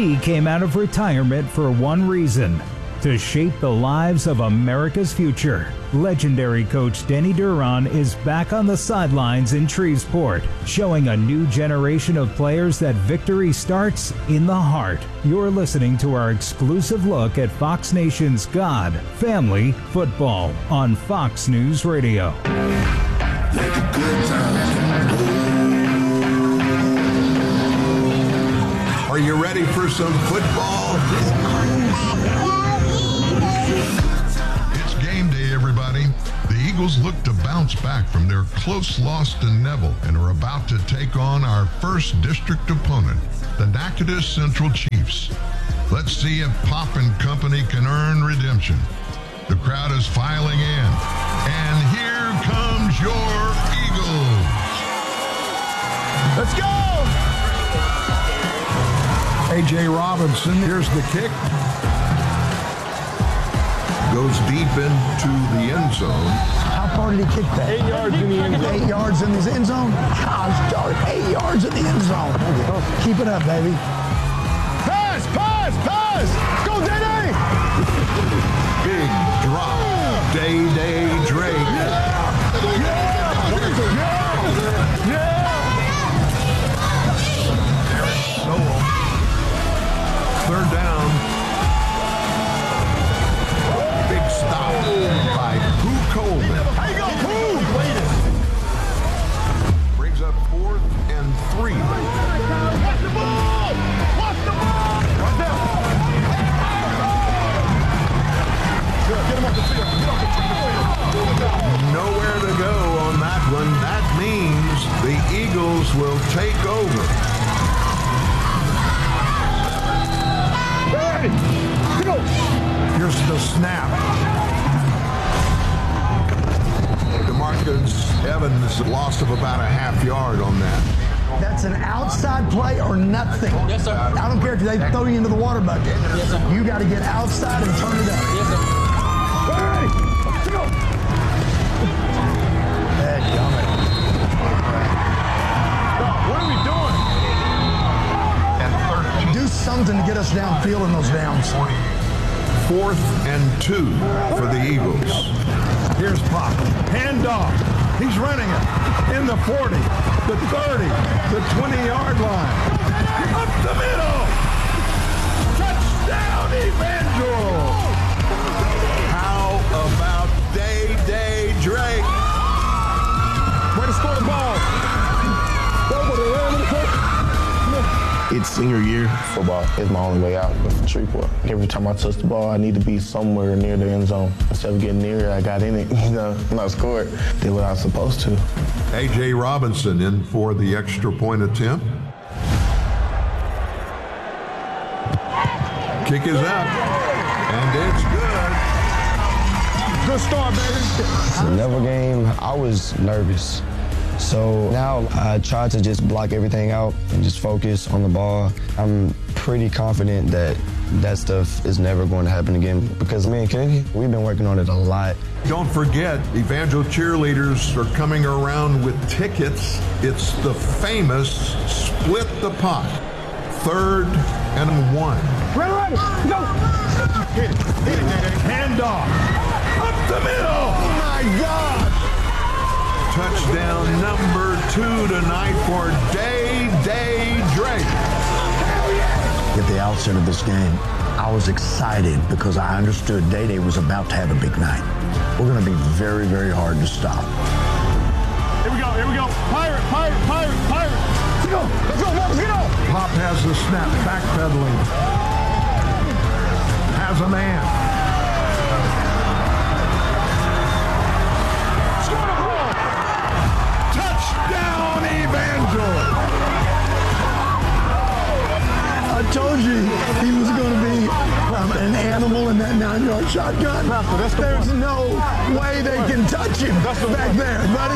He came out of retirement for one reason: to shape the lives of America's future. Legendary coach Denny Duran is back on the sidelines in Shreveport, showing a new generation of players that victory starts in the heart. You're listening to our exclusive look at Fox Nation's God, Family, Football on Fox News Radio. Are you ready for some football? It's game day, everybody. The Eagles look to bounce back from their close loss to Neville and are about to take on our first district opponent, the Natchitoches Central Chiefs. Let's see if Pop and company can earn redemption. The crowd is filing in, and here comes your Eagles. Let's go! A.J. Robinson, here's the kick. Goes deep into the end zone. How far did he kick that? 8 yards in the end zone. 8 yards in the end zone? Gosh darn, 8 yards in the end zone. Keep it up, baby. Pass! Go, Day-Day! Big drop. Day Drake. Third down. Big stop by Pooh Coleman. How you go, Pooh? Brings up 4th and 3. Watch the ball! Right there. Good, get him off the field. Nowhere to go on that one. That means the Eagles will take over. Here's the snap. DeMarcus Evans loss of about a half yard on that. That's an outside play or nothing. Yes, sir. I don't care if they throw you into the water bucket. Yes, sir. You got to get outside and turn it up. Yes, sir. Hey! Let's go! What are we doing? And Do something to get us downfield in those downs. 4th and 2 for the Eagles. Here's Pop. Hand off. He's running it. In the 40, the 30, the 20-yard line. Up the middle. Touchdown, Evangel. How about Day Drake? Way to score the ball. It's senior year. Football is my only way out for Shreveport. Every time I touch the ball, I need to be somewhere near the end zone. Instead of getting near it, I got in it, and I scored. Did what I was supposed to. A.J. Robinson in for the extra point attempt. Kick is up, and it's good. Good start, baby. The Neville game, I was nervous. So now I try to just block everything out and just focus on the ball. I'm pretty confident that that stuff is never going to happen again because me and Kennedy, we've been working on it a lot. Don't forget, Evangel cheerleaders are coming around with tickets. It's the famous Split the Pot. 3rd and 1. Ready, go! Hit it, Daddy. Hand off. Up the middle. Oh, my God. Touchdown number 2 tonight for Day Drake. At the outset of this game, I was excited because I understood Day was about to have a big night. We're going to be very, very hard to stop. Here we go. Pirate. Let's go, let's get on. Pop has the snap, backpedaling. Has a man. Touchdown, Evangel. I told you he was going to be an animal in that 9-yard shotgun. There's no way they can touch him back there, buddy.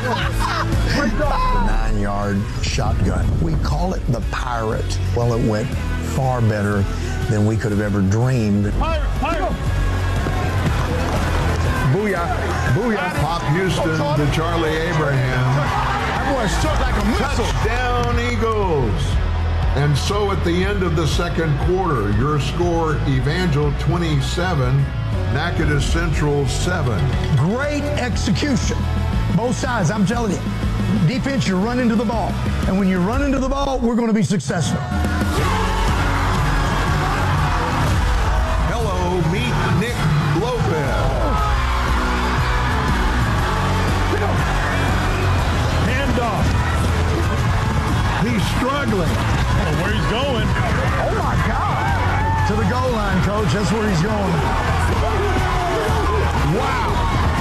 9-yard shotgun. We call it the Pirate. Well, it went far better than we could have ever dreamed. Pirate. Booyah. Pop Houston to Charlie Abraham. That boy struck like a missile. Touchdown, Eagles. And And so at the end of the second quarter, your score, Evangel 27, Natchitoches Central 7. Great execution. Both sides, I'm telling you. Defense, you run into the ball. And when you run into the ball, we're going to be successful. Hello, meet Nick Lopez. Handoff. He's struggling. Where he's going. Oh, my God. To the goal line, Coach. That's where he's going. Wow.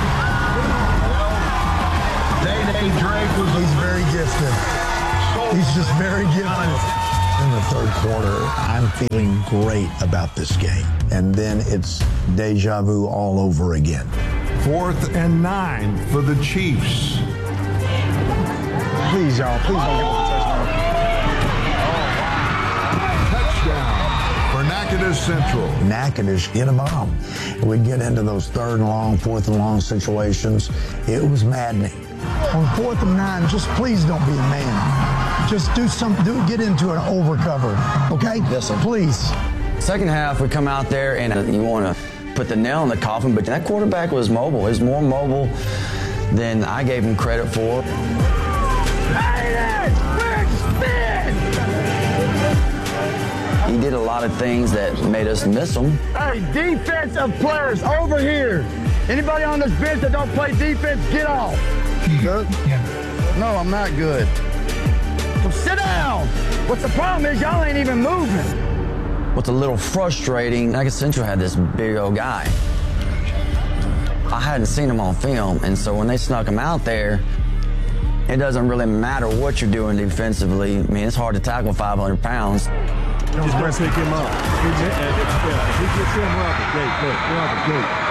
Day Drake was He's very gifted. He's just very gifted. In the third quarter, I'm feeling great about this game. And then it's deja vu all over again. 4th and 9 for the Chiefs. Please, y'all. Please don't give us a Touchdown for Natchitoches Central. Natchitoches hit a bomb. We get into those 3rd and long, 4th and long situations. It was maddening. On 4th and 9, just please don't be a man. Just do something. Get into an overcover, okay? Yes, sir. Please. Second half, we come out there and you want to put the nail in the coffin, but that quarterback was mobile. He was more mobile than I gave him credit for. He did a lot of things that made us miss him. Hey, defensive players over here. Anybody on this bench that don't play defense, get off. Good? Yeah. No, I'm not good. So sit down. What's the problem is y'all ain't even moving. What's a little frustrating, Natchitoches Central had this big old guy. I hadn't seen him on film, and so when they snuck him out there, it doesn't really matter what you're doing defensively. I mean, it's hard to tackle 500 pounds. Just going to pick him up. He gets him up the gate. Look, we're out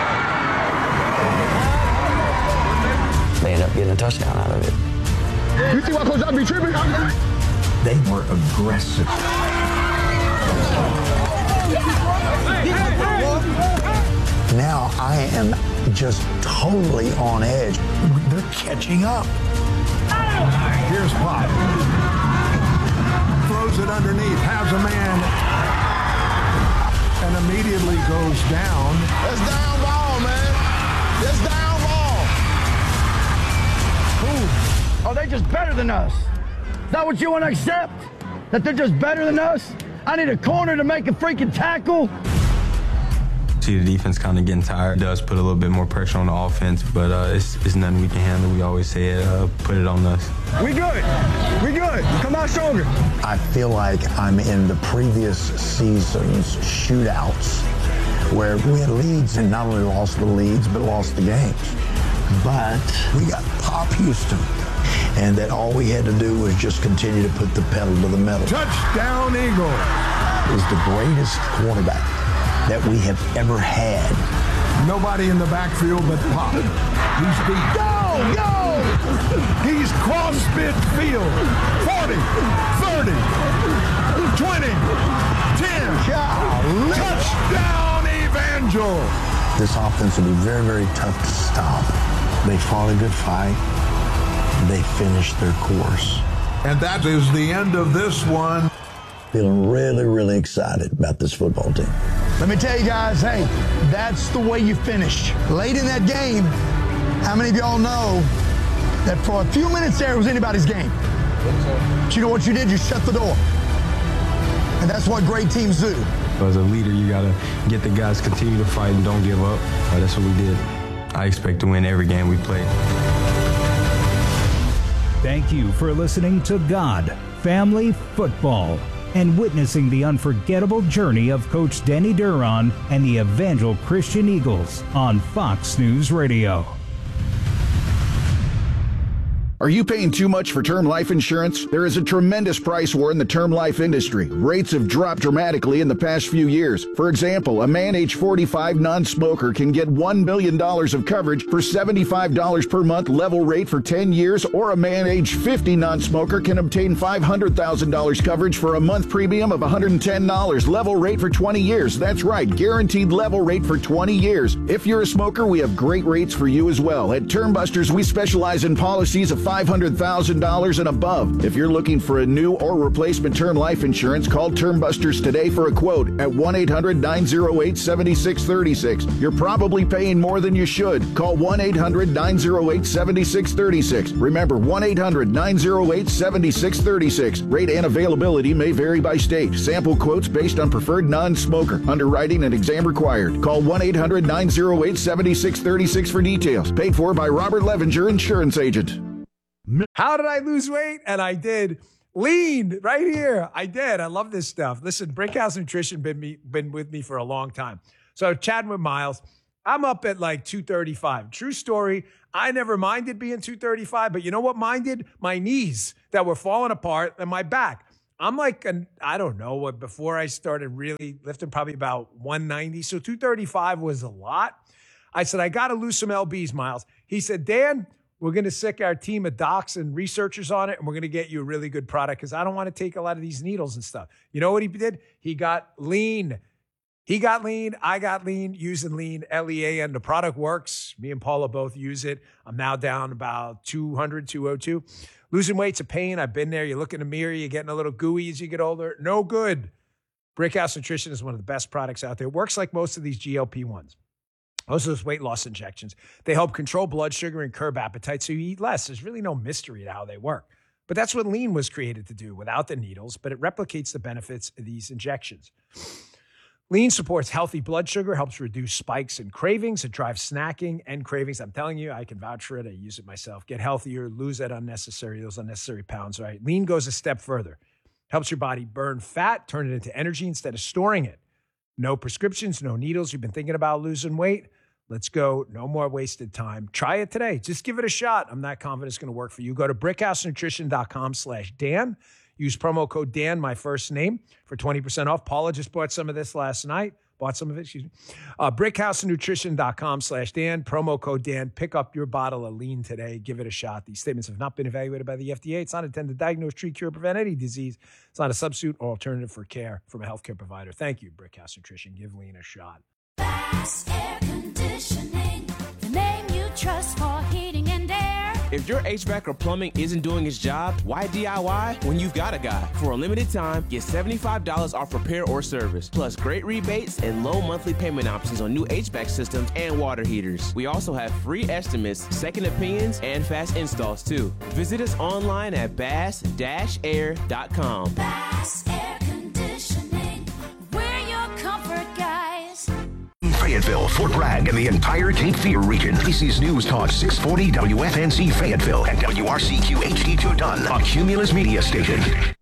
the gate. They end up getting a touchdown out of it. You see why Coach I'd be tripping? They were aggressive. Now I am just totally on edge. They're catching up. Here's Pop. Throws it underneath, has a man, and immediately goes down. That's down ball, man. That's down ball. Ooh. Are they just better than us? Is that what you want to accept? That they're just better than us? I need a corner to make a freaking tackle. See the defense kind of getting tired. It does put a little bit more pressure on the offense, but it's nothing we can handle. We always say it, put it on us. We good. We good. Come out stronger. I feel like I'm in the previous season's shootouts where we had leads and not only lost the leads, but lost the games. But we got Pop Houston, and that all we had to do was just continue to put the pedal to the metal. Touchdown, Eagle. Is the greatest quarterback that we have ever had. Nobody in the backfield but Pop. He's deep. Go! Go! He's cross midfield. 40, 30, 20, 10. Golly. Touchdown, Evangel. This offense will be very, very tough to stop. They fought a good fight. They finished their course. And that is the end of this one. Feeling really, really excited about this football team. Let me tell you guys, hey, that's the way you finish. Late in that game, how many of y'all know that for a few minutes there it was anybody's game? But you know what you did? You shut the door. And that's what great teams do. As a leader, you got to get the guys to continue to fight and don't give up. That's what we did. I expect to win every game we play. Thank you for listening to God, Family, Football, and witnessing the unforgettable journey of Coach Denny Duran and the Evangel Christian Eagles on Fox News Radio. Are you paying too much for term life insurance? There is a tremendous price war in the term life industry. Rates have dropped dramatically in the past few years. For example, a man age 45 non-smoker can get $1 million of coverage for $75 per month level rate for 10 years, or a man age 50 non-smoker can obtain $500,000 coverage for a month premium of $110 level rate for 20 years. That's right, guaranteed level rate for 20 years. If you're a smoker, we have great rates for you as well. At Term Busters, we specialize in policies of $500,000 and above. If you're looking for a new or replacement term life insurance, call Term Busters today for a quote at 1-800-908-7636. You're probably paying more than you should. Call 1-800-908-7636. Remember, 1-800-908-7636. Rate and availability may vary by state. Sample quotes based on preferred non-smoker. Underwriting and exam required. Call 1-800-908-7636 for details. Paid for by Robert Levenger, insurance agent. How did I lose weight? And I did. Lean right here. I did. I love this stuff. Listen, Brickhouse Nutrition been with me for a long time. So chatting with Miles, I'm up at like 235. True story. I never minded being 235, but you know what minded? My knees that were falling apart and my back. I'm like, I don't know, before I started really lifting, probably about 190. So 235 was a lot. I said, I got to lose some LBs, Miles. He said, Dan, we're going to sick our team of docs and researchers on it, and we're going to get you a really good product because I don't want to take a lot of these needles and stuff. You know what he did? He got lean. He got lean. I got lean using lean, LEA, and the product works. Me and Paula both use it. I'm now down about 200, 202. Losing weight's a pain. I've been there. You look in the mirror, you're getting a little gooey as you get older. No good. Brickhouse Nutrition is one of the best products out there. It works like most of these GLP-1s. Most of those weight loss injections. They help control blood sugar and curb appetite so you eat less. There's really no mystery to how they work. But that's what lean was created to do without the needles, but it replicates the benefits of these injections. Lean supports healthy blood sugar, helps reduce spikes and cravings. It drives snacking and cravings. I'm telling you, I can vouch for it. I use it myself. Get healthier, lose those unnecessary pounds, right? Lean goes a step further. Helps your body burn fat, turn it into energy instead of storing it. No prescriptions, no needles. You've been thinking about losing weight? Let's go. No more wasted time. Try it today. Just give it a shot. I'm not confident it's going to work for you. Go to brickhousenutrition.com/Dan. Use promo code Dan, my first name, for 20% off. Paula just bought some of this last night. Brickhousenutrition.com/Dan. Promo code Dan. Pick up your bottle of lean today. Give it a shot. These statements have not been evaluated by the FDA. It's not intended to diagnose, treat, cure, prevent any disease. It's not a substitute or alternative for care from a healthcare provider. Thank you, Brickhouse Nutrition. Give lean a shot. Bass Air Conditioning, the name you trust for heating and air. If your HVAC or plumbing isn't doing its job, why DIY when you've got a guy? For a limited time, get $75 off repair or service, plus great rebates and low monthly payment options on new HVAC systems and water heaters. We also have free estimates, second opinions, and fast installs too. Visit us online at bass-air.com. Bass Air Conditioning, we're your comfort guys. Fayetteville, Fort Bragg, and the entire Cape Fear region. This is News Talk 640 WFNZ Fayetteville and WRCQ HD2 Dunn, a Cumulus Media station.